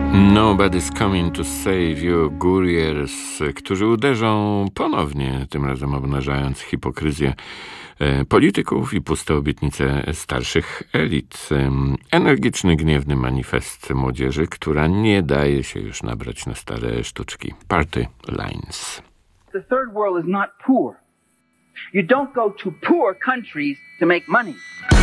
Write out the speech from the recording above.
Nobody's coming to save you, Gurriers, którzy uderzą ponownie, tym razem obnażając hipokryzję polityków i puste obietnice starszych elit. Energiczny, gniewny manifest młodzieży, która nie daje się już nabrać na stare sztuczki. Party lines. The third world is not poor. You don't go to poor countries to make money.